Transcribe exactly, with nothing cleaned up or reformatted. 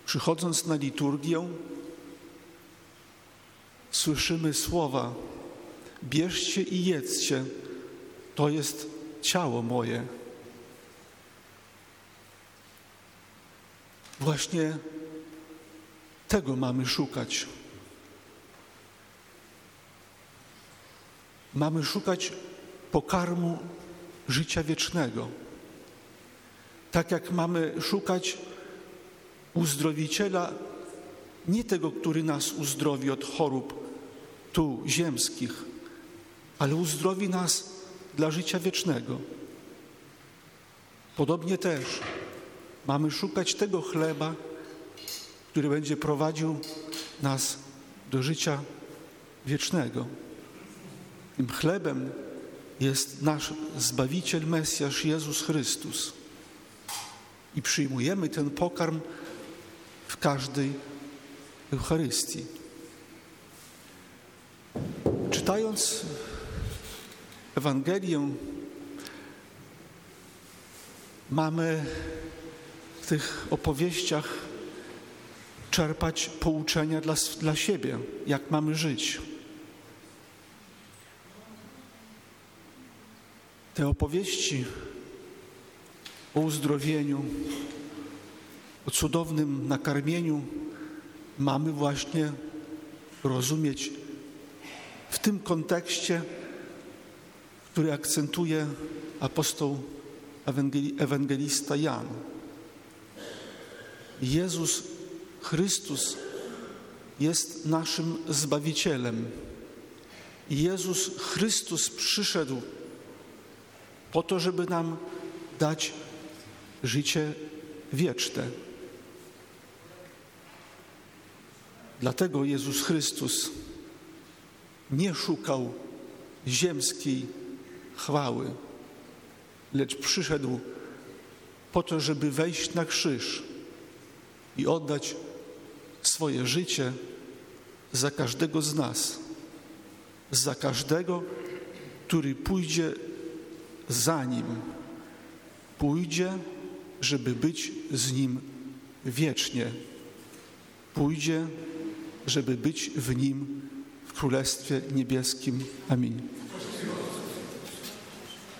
Przychodząc na liturgię, słyszymy słowa: bierzcie i jedzcie, to jest ciało moje. Właśnie tego mamy szukać. Mamy szukać pokarmu życia wiecznego. Tak jak mamy szukać uzdrowiciela, nie tego, który nas uzdrowi od chorób tu ziemskich, ale uzdrowi nas dla życia wiecznego. Podobnie też mamy szukać tego chleba, który będzie prowadził nas do życia wiecznego. Tym chlebem jest nasz Zbawiciel, Mesjasz, Jezus Chrystus. I przyjmujemy ten pokarm w każdej Eucharystii. Czytając Ewangelię, mamy w tych opowieściach czerpać pouczenia dla, dla siebie, jak mamy żyć. Te opowieści o uzdrowieniu, o cudownym nakarmieniu mamy właśnie rozumieć w tym kontekście, który akcentuje apostoł ewangelista Jan. Jezus Chrystus jest naszym Zbawicielem. Jezus Chrystus przyszedł po to, żeby nam dać życie wieczne. Dlatego Jezus Chrystus nie szukał ziemskiej chwały, lecz przyszedł po to, żeby wejść na krzyż i oddać swoje życie za każdego z nas, za każdego, który pójdzie za Nim, pójdzie, żeby być z Nim wiecznie, pójdzie, żeby być w Nim w Królestwie Niebieskim. Amin.